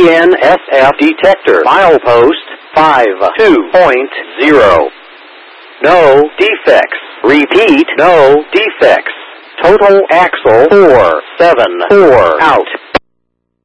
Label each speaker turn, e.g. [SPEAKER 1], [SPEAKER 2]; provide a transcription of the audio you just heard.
[SPEAKER 1] GNSF detector. Milepost 52.0. No defects. Repeat, no defects. Total axle 474 out.